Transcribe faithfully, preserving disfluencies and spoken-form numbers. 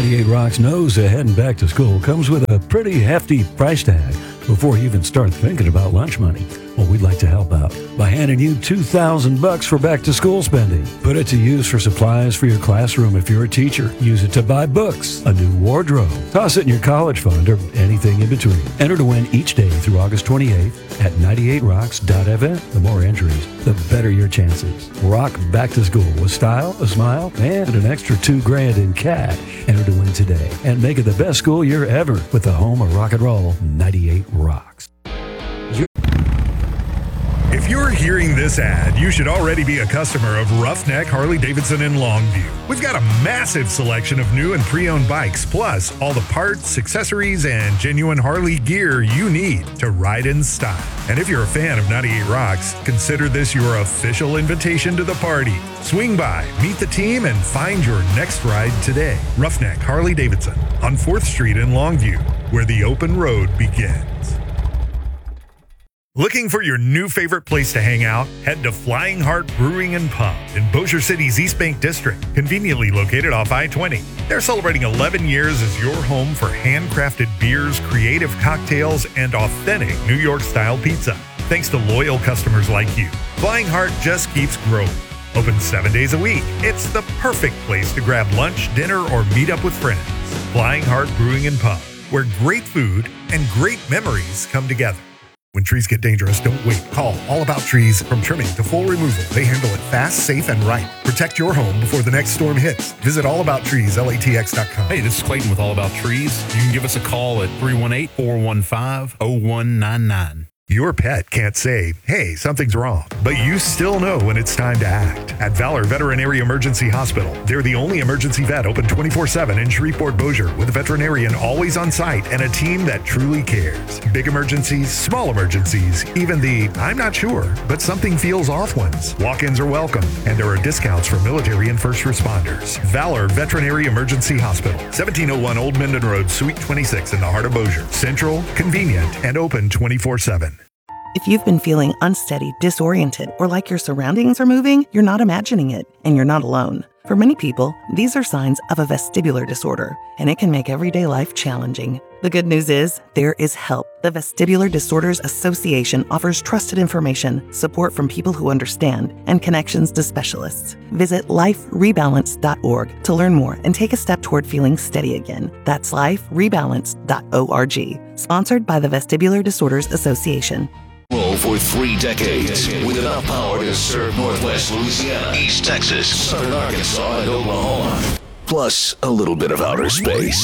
ninety-eight Rocks knows that heading back to school comes with a pretty hefty price tag before you even start thinking about lunch money. Well, we'd like to help out by handing you two thousand bucks for back to school spending. Put it to use for supplies for your classroom if you're a teacher. Use it to buy books, a new wardrobe, toss it in your college fund, or anything in between. Enter to win each day through August twenty-eighth at ninety-eight rocks dot f m. The more entries, the better your chances. Rock back to school with style, a smile, and an extra two grand in cash. Enter to win today and make it the best school year ever with the home of rock and roll, ninety-eight Rocks. If you're hearing this ad, you should already be a customer of Roughneck Harley-Davidson in Longview. We've got a massive selection of new and pre-owned bikes, plus all the parts, accessories, and genuine Harley gear you need to ride in style. And if you're a fan of ninety-eight Rocks, consider this your official invitation to the party. Swing by, meet the team, and find your next ride today. Roughneck Harley-Davidson on fourth street in Longview, where the open road begins. Looking for your new favorite place to hang out? Head to Flying Heart Brewing and Pub in Bossier City's East Bank District, conveniently located off I twenty. They're celebrating eleven years as your home for handcrafted beers, creative cocktails, and authentic New York-style pizza. Thanks to loyal customers like you, Flying Heart just keeps growing. Open seven days a week, it's the perfect place to grab lunch, dinner, or meet up with friends. Flying Heart Brewing and Pub, where great food and great memories come together. When trees get dangerous, don't wait. Call All About Trees. From trimming to full removal, they handle it fast, safe, and right. Protect your home before the next storm hits. Visit all about trees l a t x dot com. Hey, this is Clayton with All About Trees. You can give us a call at three one eight, four one five, zero one nine nine. Your pet can't say, hey, something's wrong, but you still know when it's time to act. At Valor Veterinary Emergency Hospital, they're the only emergency vet open twenty-four seven in Shreveport-Bossier, with a veterinarian always on site and a team that truly cares. Big emergencies, small emergencies, even the I'm not sure, but something feels off ones. Walk-ins are welcome, and there are discounts for military and first responders. Valor Veterinary Emergency Hospital, seventeen oh one Old Minden Road, Suite twenty-six in the heart of Bossier. Central, convenient, and open twenty-four seven. If you've been feeling unsteady, disoriented, or like your surroundings are moving, you're not imagining it, and you're not alone. For many people, these are signs of a vestibular disorder, and it can make everyday life challenging. The good news is, there is help. The Vestibular Disorders Association offers trusted information, support from people who understand, and connections to specialists. Visit life rebalance dot org to learn more and take a step toward feeling steady again. That's life rebalance dot org. Sponsored by the Vestibular Disorders Association. For three decades, with enough power to serve Northwest Louisiana, East Texas, Southern Arkansas, and Oklahoma, plus a little bit of outer space.